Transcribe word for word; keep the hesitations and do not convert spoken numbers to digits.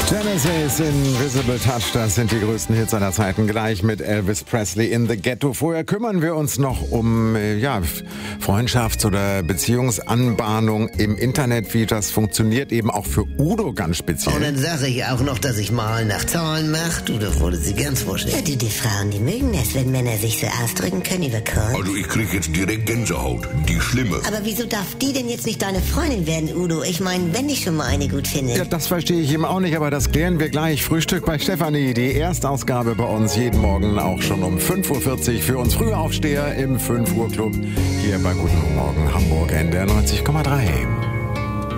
Genesis, Invisible Touch, das sind die größten Hits seiner Zeiten, gleich mit Elvis Presley in the Ghetto. Vorher kümmern wir uns noch um äh, ja, Freundschafts- oder Beziehungsanbahnung im Internet, wie das funktioniert, eben auch für Udo ganz speziell. Und dann sage ich auch noch, dass ich mal nach Zahlen mache. Du, das wollte sie ganz vorstellen. Ja, du, die Frauen, die mögen das, wenn Männer sich so ausdrücken können über Korn. Also ich krieg jetzt direkt Gänsehaut, die schlimme. Aber wieso darf die denn jetzt nicht deine Freundin werden, Udo? Ich meine, wenn ich schon mal eine gut finde. Ja, das verstehe ich eben auch nicht, aber das klären wir gleich. Frühstück bei Stefanie, die Erstausgabe bei uns jeden Morgen auch schon um fünf Uhr vierzig für uns Frühaufsteher im fünf Uhr Club hier bei Guten Morgen Hamburg in der neunzig Komma drei.